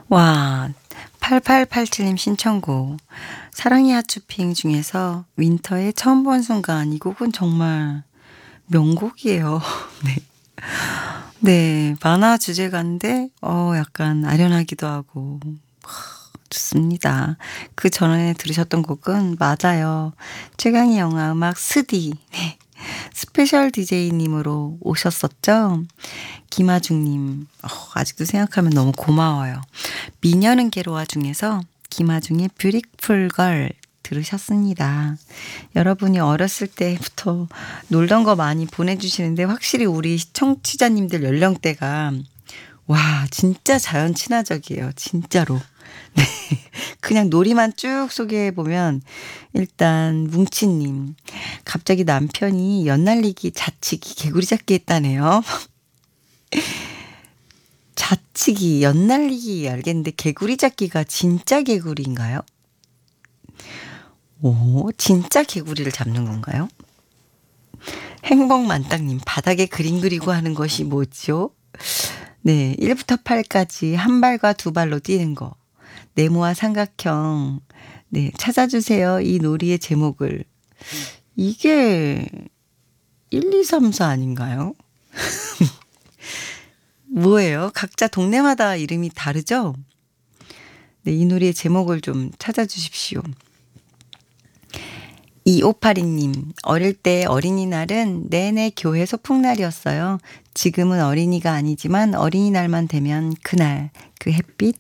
와, 8887님 신청곡. 사랑의 핫쇼핑 중에서 윈터의 처음 본 순간. 이 곡은 정말 명곡이에요. 네. 네, 만화 주제가인데, 약간 아련하기도 하고. 좋습니다. 그 전에 들으셨던 곡은 맞아요. 최강희 영화 음악 스디. 네. 스페셜 DJ님으로 오셨었죠? 김아중님. 아직도 생각하면 너무 고마워요. 미녀는 괴로워 중에서 김아중의 뷰티풀 걸 들으셨습니다. 여러분이 어렸을 때부터 놀던 거 많이 보내주시는데 확실히 우리 청취자님들 연령대가 와 진짜 자연 친화적이에요. 진짜로. 네. 그냥 놀이만 쭉 소개해보면 일단 뭉치님 갑자기 남편이 연날리기 자치기 개구리 잡기 했다네요. 자치기 연날리기 알겠는데 개구리 잡기가 진짜 개구리인가요? 오 진짜 개구리를 잡는 건가요? 행복만땅님 바닥에 그림 그리고 하는 것이 뭐죠? 네 1부터 8까지 한 발과 두 발로 뛰는 거. 네모와 삼각형. 네, 찾아주세요. 이 놀이의 제목을. 이게 1, 2, 3, 4 아닌가요? 뭐예요? 각자 동네마다 이름이 다르죠? 네, 이 놀이의 제목을 좀 찾아주십시오. 2582님, 어릴 때 어린이날은 내내 교회 소풍날이었어요. 지금은 어린이가 아니지만 어린이날만 되면 그날, 그 햇빛,